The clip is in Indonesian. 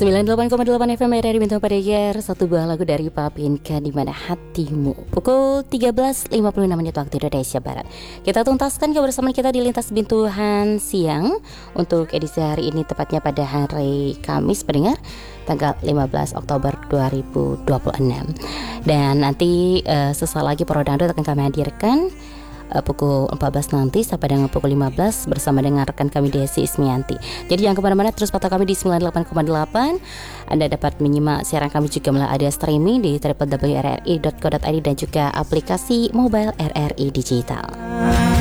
98,8 FM RRI Bintang Padeger. Satu buah lagu dari Papinka, Di Mana Hatimu. Pukul 13.56 menit waktu Indonesia Barat. Kita tuntaskan kebersamaan kita di Lintas Bintuhan Siang untuk edisi hari ini, tepatnya pada hari Kamis pendengar, tanggal 15 Oktober 2026. Dan nanti sesaat lagi Pro Dangdut akan kami hadirkan pukul 14 nanti sampai dengan pukul 15 bersama dengan rekan kami Desi Ismianti. Jadi jangan kemana-mana, terus pantau kami di 98,8. Anda dapat menyimak siaran kami juga melalui audio streaming di www.rri.co.id dan juga aplikasi mobile RRI Digital.